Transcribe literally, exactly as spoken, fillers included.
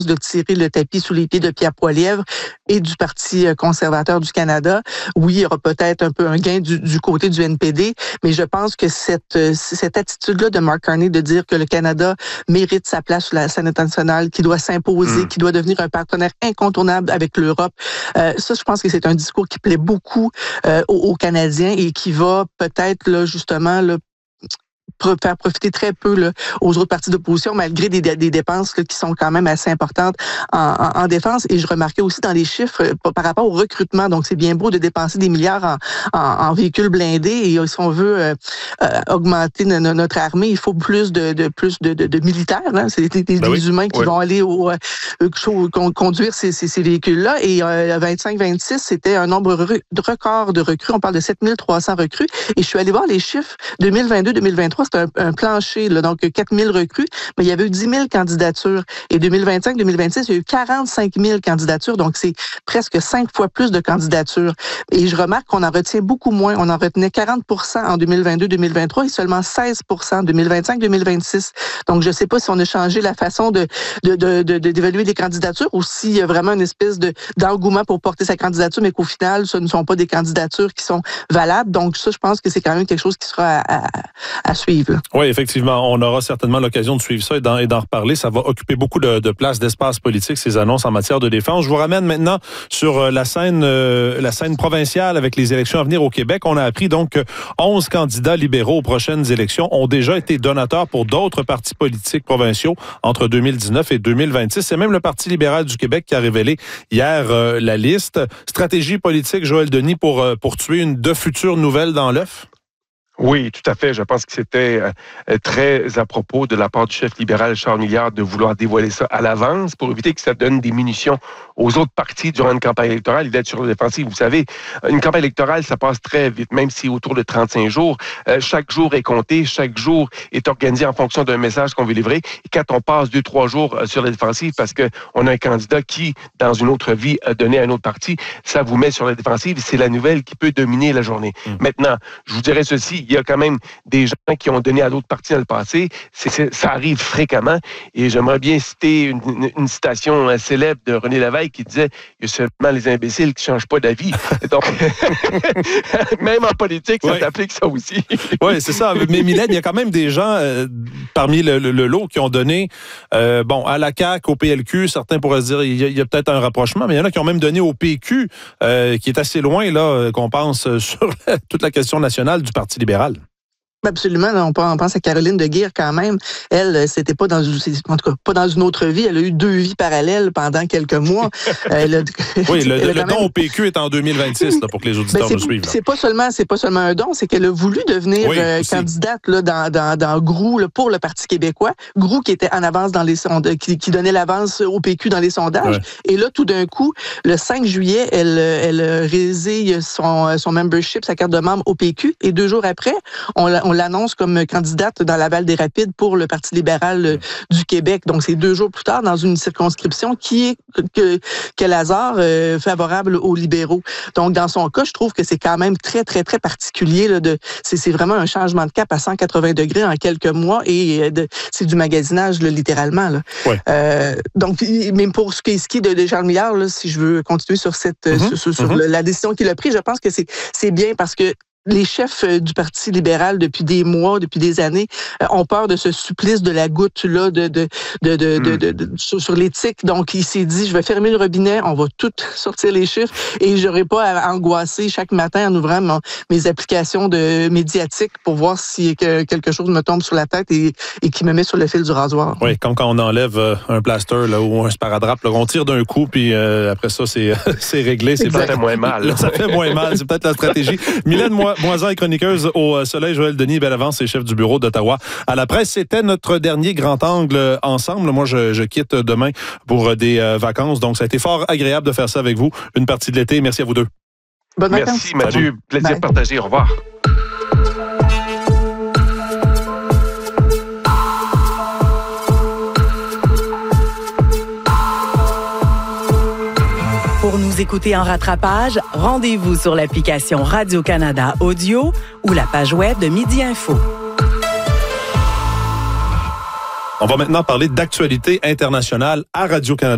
de tirer le tapis sous les pieds de Pierre Poilievre et du Parti conservateur du Canada. Oui, il y aura peut-être un peu un gain du, du côté du N P D, mais je pense que cette, cette attitude-là de Mark Carney de dire que le Canada mérite sa place sur la scène internationale, qu'il doit s'imposer, mmh. qu'il doit devenir un partenaire incontournable avec l'Europe, euh, ça, je pense que c'est un discours qui plaît beaucoup euh, aux, aux Canadiens et qui va peut-être, là, justement, là, faire profiter très peu là, aux autres partis d'opposition, malgré des, des dépenses là, qui sont quand même assez importantes en, en, en défense. Et je remarquais aussi dans les chiffres euh, par rapport au recrutement. Donc, c'est bien beau de dépenser des milliards en, en, en véhicules blindés. Et si on veut euh, euh, augmenter no, no, notre armée, il faut plus de, de plus de, de, de militaires. Hein. C'est des, des, ben des oui, humains qui oui. vont aller au, euh, conduire ces, ces, ces véhicules-là. Et euh, vingt-cinq vingt-six, c'était un nombre re- record de recrues. On parle de sept mille trois cents recrues. Et je suis allée voir les chiffres deux mille vingt-deux deux mille vingt-trois. Un, un plancher, là, donc quatre mille recrues, mais il y avait eu dix mille candidatures. Et deux mille vingt-cinq deux mille vingt-six, il y a eu quarante-cinq mille candidatures, donc c'est presque cinq fois plus de candidatures. Et je remarque qu'on en retient beaucoup moins. On en retenait quarante pour cent en deux mille vingt-deux deux mille vingt-trois et seulement seize pour cent en deux mille vingt-cinq deux mille vingt-six. Donc, je ne sais pas si on a changé la façon de, de, de, de, d'évaluer les candidatures ou s'il y a vraiment une espèce de, d'engouement pour porter sa candidature, mais qu'au final, ce ne sont pas des candidatures qui sont valables. Donc, ça, je pense que c'est quand même quelque chose qui sera à, à, à suivre. Oui, effectivement, on aura certainement l'occasion de suivre ça et d'en, et d'en reparler. Ça va occuper beaucoup de, de place, d'espace politique, ces annonces en matière de défense. Je vous ramène maintenant sur la scène, euh, la scène provinciale avec les élections à venir au Québec. On a appris donc que onze candidats libéraux aux prochaines élections ont déjà été donateurs pour d'autres partis politiques provinciaux entre deux mille dix-neuf et deux mille vingt-six. C'est même le Parti libéral du Québec qui a révélé hier euh, la liste. Stratégie politique, Joël Denis, pour, euh, pour tuer une de futures nouvelles dans l'œuf? Oui, tout à fait. Je pense que c'était euh, très à propos de la part du chef libéral Charles Milliard de vouloir dévoiler ça à l'avance pour éviter que ça donne des munitions aux autres partis durant une campagne électorale. Il est sur la défensive. Vous savez, une campagne électorale, ça passe très vite, même si autour de trente-cinq jours. Euh, chaque jour est compté, chaque jour est organisé en fonction d'un message qu'on veut livrer. Et quand on passe deux, trois jours sur la défensive parce qu'on a un candidat qui, dans une autre vie, a donné à un autre parti, ça vous met sur la défensive. C'est la nouvelle qui peut dominer la journée. Mmh. Maintenant, je vous dirais ceci, il y a quand même des gens qui ont donné à d'autres partis dans le passé. C'est, c'est, ça arrive fréquemment. Et j'aimerais bien citer une, une, une citation célèbre de René Lévesque qui disait « Il y a seulement les imbéciles qui ne changent pas d'avis. » Donc, même en politique, ça ouais. s'applique ça aussi. Oui, c'est ça. Mais Mylène, il y a quand même des gens euh, parmi le, le, le lot qui ont donné euh, bon, à la C A Q, au P L Q. Certains pourraient se dire il y a, il y a peut-être un rapprochement, mais il y en a qui ont même donné au P Q, euh, qui est assez loin là qu'on pense sur la, toute la question nationale du Parti libéral. Absolument. On pense à Caroline de Guire quand même. Elle, c'était pas dans, en tout cas, pas dans une autre vie. Elle a eu deux vies parallèles pendant quelques mois. Elle a, oui, le, le don même... au P Q est en deux mille vingt-six, là, pour que les auditeurs ben nous suivent. C'est pas seulement, c'est pas seulement un don, c'est qu'elle a voulu devenir oui, euh, candidate là, dans, dans, dans G R O U là, pour le Parti québécois. G R O U qui était en avance dans les sondages, qui, qui donnait l'avance au P Q dans les sondages. Ouais. Et là, tout d'un coup, le cinq juillet, elle, elle résille son, son membership, sa carte de membre au P Q. Et deux jours après, on, on l'annonce comme candidate dans Laval-des-Rapides pour le Parti libéral euh, du Québec. Donc, c'est deux jours plus tard dans une circonscription qui est, que, quel hasard, euh, favorable aux libéraux. Donc, dans son cas, je trouve que c'est quand même très, très, très particulier. Là, de, c'est, c'est vraiment un changement de cap à cent quatre-vingts degrés en quelques mois et de, c'est du magasinage, là, littéralement. Là. Ouais. Euh, donc, même pour ce qui est, ce qui est de, de Jean Milliard, là, si je veux continuer sur cette mm-hmm. sur, sur mm-hmm. le, la décision qu'il a prise, je pense que c'est, c'est bien parce que les chefs du Parti libéral depuis des mois, depuis des années, euh, ont peur de ce supplice de la goutte là, de de de de, mm. de, de, de sur, sur l'éthique. Donc, il s'est dit, je vais fermer le robinet, on va tout sortir les chiffres et j'aurai pas à angoisser chaque matin en ouvrant mon, mes applications de médiatiques pour voir si que quelque chose me tombe sur la tête et, et qui me met sur le fil du rasoir. Oui, comme quand on enlève euh, un plaster là ou un sparadrap, là, on tire d'un coup puis euh, après ça c'est c'est réglé. C'est ça fait moins mal. Là, ça fait moins mal. C'est peut-être la stratégie. Mylène, moi. Moisan est chroniqueuse au Soleil, Joël Denis, belle avance, et chef du bureau d'Ottawa à la presse. C'était notre dernier grand angle ensemble. Moi, je, je quitte demain pour des euh, vacances. Donc, ça a été fort agréable de faire ça avec vous. Une partie de l'été. Merci à vous deux. Bonne vacances. Merci, Mathieu. Plaisir Bye. partagé. Au revoir. Pour nous écouter en rattrapage, rendez-vous sur l'application Radio-Canada Audio ou la page web de Midi Info. On va maintenant parler d'actualité internationale à Radio-Canada.